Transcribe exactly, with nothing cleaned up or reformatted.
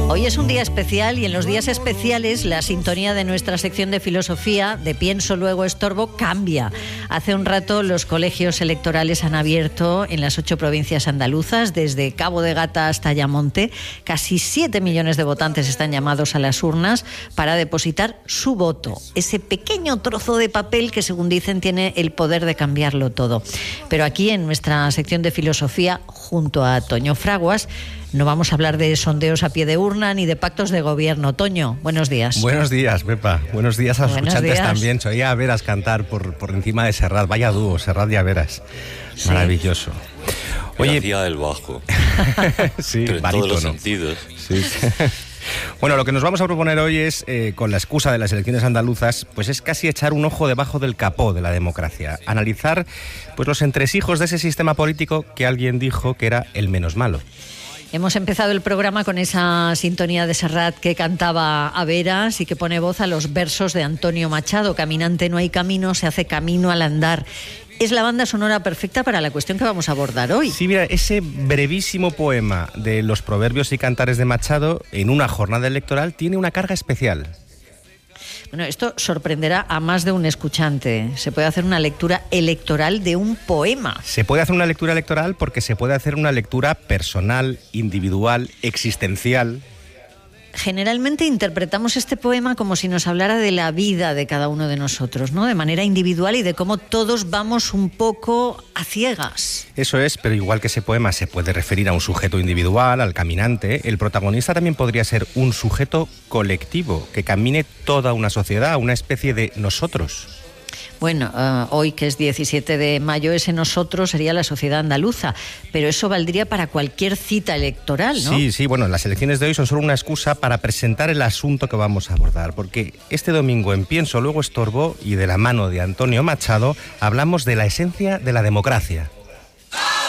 Hoy es un día especial y en los días especiales la sintonía de nuestra sección de filosofía, de Pienso Luego Estorbo, cambia. Hace un rato los colegios electorales han abierto en las ocho provincias andaluzas, desde Cabo de Gata hasta Ayamonte. Casi siete millones de votantes están llamados a las urnas para depositar su voto, ese pequeño trozo de papel que, según dicen, tiene el poder de cambiarlo todo. Pero aquí en nuestra sección de filosofía, junto a Toño Fraguas, no vamos a hablar de sondeos a pie de urna ni de pactos de gobierno. Toño, buenos días. Buenos días, Pepa. Buenos días a los Buenos escuchantes días. también. Se oía a Veras cantar por, por encima de Serrat. Vaya dúo, Serrat y a Veras. Sí. Maravilloso. Oye, hacía el bajo. Sí, pero en barítono. todos los sentidos. Sí, sí. Bueno, lo que nos vamos a proponer hoy es, eh, con la excusa de las elecciones andaluzas, pues es casi echar un ojo debajo del capó de la democracia. Analizar pues los entresijos de ese sistema político que alguien dijo que era el menos malo. Hemos empezado el programa con esa sintonía de Serrat que cantaba a Veras y que pone voz a los versos de Antonio Machado. Caminante no hay camino, se hace camino al andar. Es la banda sonora perfecta para la cuestión que vamos a abordar hoy. Sí, mira, ese brevísimo poema de los proverbios y cantares de Machado en una jornada electoral tiene una carga especial. Bueno, esto sorprenderá a más de un escuchante. Se puede hacer una lectura electoral de un poema. Se puede hacer una lectura electoral porque se puede hacer una lectura personal, individual, existencial. Generalmente interpretamos este poema como si nos hablara de la vida de cada uno de nosotros, ¿no? De manera individual y de cómo todos vamos un poco a ciegas. Eso es, pero igual que ese poema se puede referir a un sujeto individual, al caminante, el protagonista también podría ser un sujeto colectivo, que camine toda una sociedad, una especie de nosotros. Bueno, uh, hoy que es diecisiete de mayo, ese nosotros sería la sociedad andaluza, pero eso valdría para cualquier cita electoral, ¿no? Sí, sí, bueno, las elecciones de hoy son solo una excusa para presentar el asunto que vamos a abordar, porque este domingo en Pienso Luego Estorbo y de la mano de Antonio Machado hablamos de la esencia de la democracia.